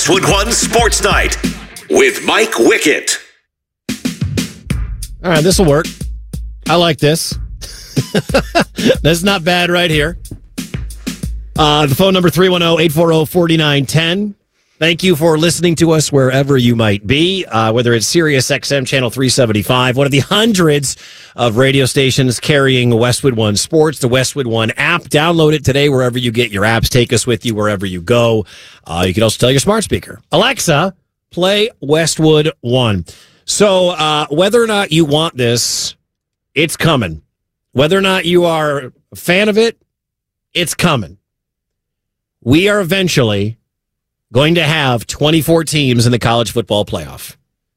Westwood One Sports Night with Mike Wickett. All right, this will work. I like this. That's not bad right here. The phone number 310-840-4910. Thank you for listening to us wherever you might be, whether it's Sirius XM Channel 375, one of the hundreds of radio stations carrying Westwood One Sports, the Westwood One app. Download it today wherever you get your apps. Take us with you wherever you go. You can also tell your smart speaker, Alexa, play Westwood One. So whether or not you want this, it's coming. Whether or not you are a fan of it, it's coming. We are eventually going to have 24 teams in the college football playoff.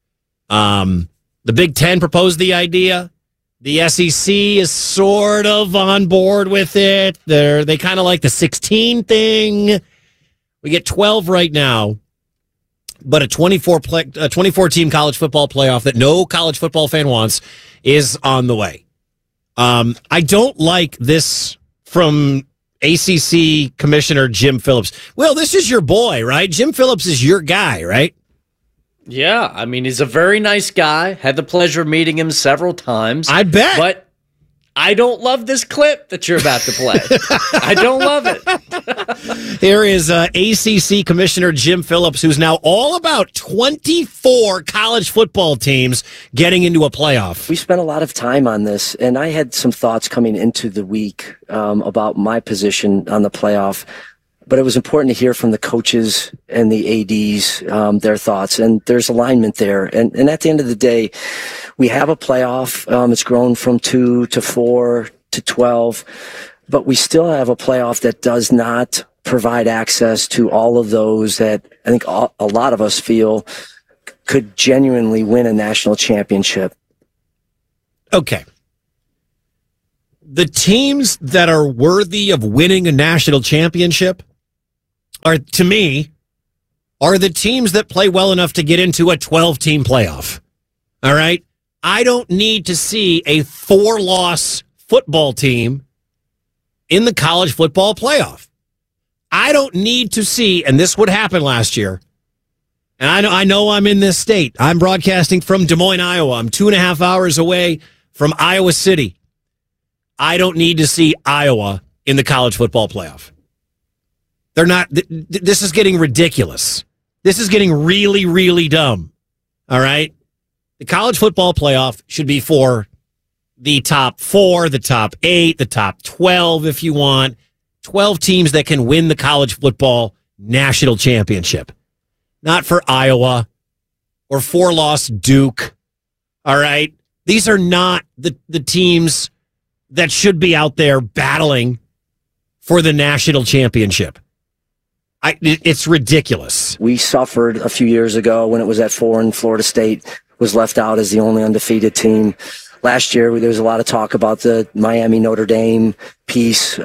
The Big Ten proposed the idea. The SEC is sort of on board with it. They kind of like the 16 thing. We get 12 right now, but a 24-team college football playoff that no college football fan wants is on the way. I don't like this from ACC Commissioner Jim Phillips. Well, this is your boy, right? Jim Phillips is your guy, right? Yeah, I mean, he's a very nice guy. Had the pleasure of meeting him several times. I bet. But I don't love this clip that you're about to play. I don't love it. Here is ACC Commissioner Jim Phillips, who's now all about 24 college football teams getting into a playoff. We spent a lot of time on this, and I had some thoughts coming into the week about my position on the playoff. But it was important to hear from the coaches and the ADs, their thoughts, and there's alignment there. And at the end of the day, we have a playoff. It's grown from 2 to 4 to 12, but we still have a playoff that does not provide access to all of those that I think a lot of us feel could genuinely win a national championship. Okay. The teams that are worthy of winning a national championship are, to me, are the teams that play well enough to get into a 12-team playoff. All right? I don't need to see a 4-loss football team in the college football playoff. I don't need to see, and this would happen last year, and I know I'm in this state. I'm broadcasting from Des Moines, Iowa. I'm 2.5 hours away from Iowa City. I don't need to see Iowa in the college football playoff. They're not. This is getting ridiculous. This is getting really, really dumb. All right? The college football playoff should be for the top 4, the top 8, the top 12, if you want. 12 teams that can win the college football national championship. Not for Iowa or 4-loss Duke. All right? These are not the teams that should be out there battling for the national championship. It's ridiculous. We suffered a few years ago when it was at 4 and Florida State was left out as the only undefeated team. Last year, there was a lot of talk about the Miami-Notre Dame piece,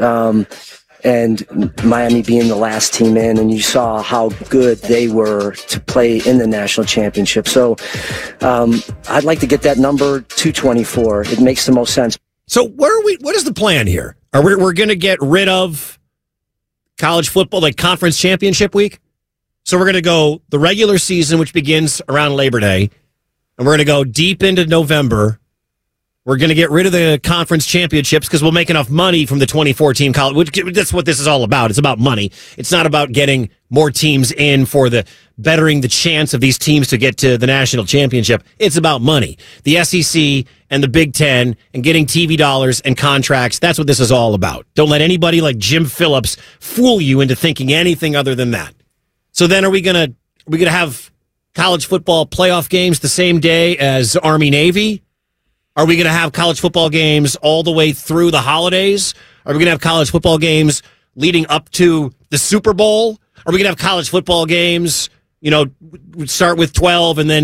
and Miami being the last team in, and you saw how good they were to play in the national championship. So I'd like to get that number to 24. It makes the most sense. So what is the plan here? We're going to get rid of college football, like conference championship week? So we're going to go the regular season, which begins around Labor Day, and we're going to go deep into November. We're going to get rid of the conference championships because we'll make enough money from the 24-team college. That's what this is all about. It's about money. It's not about getting more teams in for the bettering the chance of these teams to get to the national championship. It's about money. The SEC and the Big Ten and getting TV dollars and contracts. That's what this is all about. Don't let anybody like Jim Phillips fool you into thinking anything other than that. So then are we going to have college football playoff games the same day as Army-Navy? Are we going to have college football games all the way through the holidays? Are we going to have college football games leading up to the Super Bowl? Are we going to have college football games, start with 12 and then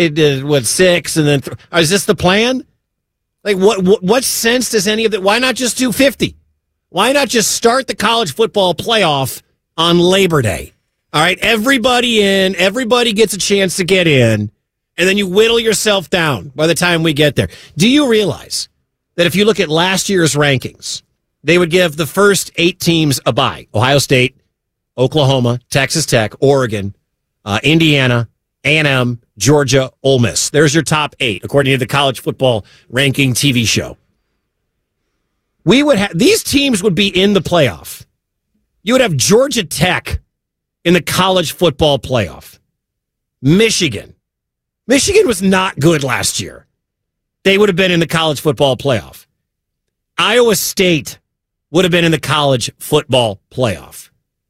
6 and then is this the plan? Like what sense does any of that? Why not just do 50? Why not just start the college football playoff on Labor Day? All right, everybody gets a chance to get in. And then you whittle yourself down by the time we get there. Do you realize that if you look at last year's rankings, they would give the first 8 teams a bye? Ohio State, Oklahoma, Texas Tech, Oregon, Indiana, A&M, Georgia, Ole Miss. There's your top 8, according to the College Football Ranking TV show. We would have these teams would be in the playoff. You would have Georgia Tech in the college football playoff. Michigan was not good last year. They would have been in the college football playoff. Iowa State would have been in the college football playoff.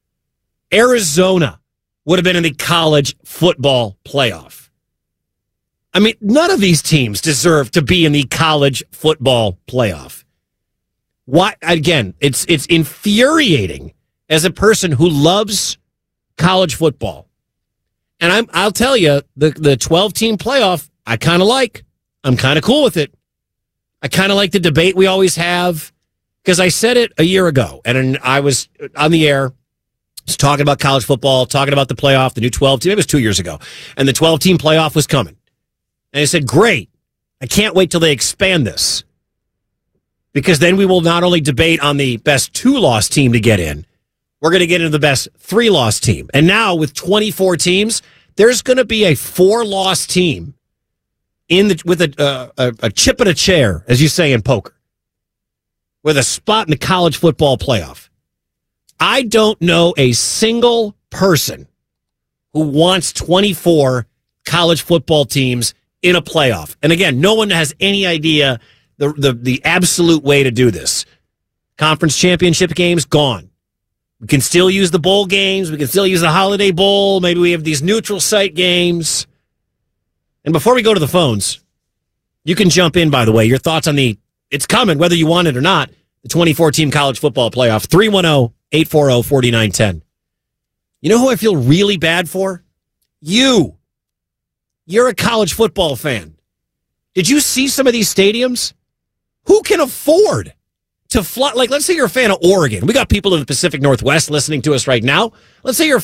Arizona would have been in the college football playoff. I mean, none of these teams deserve to be in the college football playoff. Why? Again, it's infuriating as a person who loves college football. And I'll tell you, the 12-team playoff, I kind of like. I'm kind of cool with it. I kind of like the debate we always have, because I said it a year ago, and I was on the air was talking about college football, talking about the playoff, the new 12-team. It was 2 years ago, and the 12-team playoff was coming. And I said, great. I can't wait till they expand this, because then we will not only debate on the best 2-loss team to get in, we're going to get into the best 3-loss team. And now with 24 teams, there's going to be a 4-loss team with a chip in a chair, as you say in poker, with a spot in the college football playoff. I don't know a single person who wants 24 college football teams in a playoff. And again, no one has any idea the absolute way to do this. Conference championship games, gone. We can still use the bowl games. We can still use the Holiday Bowl. Maybe we have these neutral site games. And before we go to the phones, you can jump in, by the way, your thoughts on it's coming, whether you want it or not, the 24-team college football playoff, 310-840-4910. You know who I feel really bad for? You. You're a college football fan. Did you see some of these stadiums? Who can afford to fly? Like, let's say you're a fan of Oregon. We got people in the Pacific Northwest listening to us right now. Let's say you're